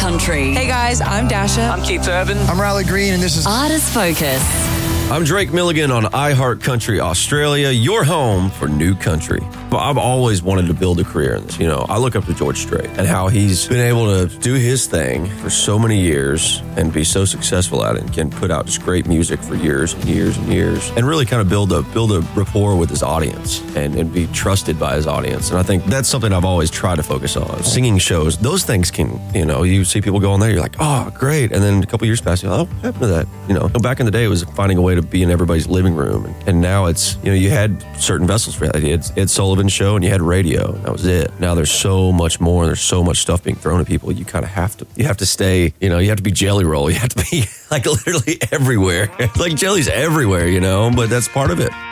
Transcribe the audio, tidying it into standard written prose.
Country. Hey guys, I'm Dasha. I'm Keith Urban. I'm Riley Green, and this is Artist Focus. I'm Drake Milligan on iHeart Country Australia, your home for new country. I've always wanted to build a career in this. You know, I look up to George Strait and how he's been able to do his thing for so many years and be so successful at it and can put out just great music for years and years and years and really kind of build a rapport with his audience and be trusted by his audience. And I think that's something I've always tried to focus on. Singing shows, those things can, you know, you see people go on there, you're like, oh, great. And then a couple years pass, you're like, oh, what happened to that? You know, back in the day, it was finding a way to be in everybody's living room. And now it's, you know, you had certain vessels for that. You had Ed Sullivan's show and you had radio. That was it. Now there's so much more. There's so much stuff being thrown at people. You kind of have to stay, you know, you have to be Jelly Roll. You have to be like literally everywhere. Like Jelly's everywhere, you know, but that's part of it.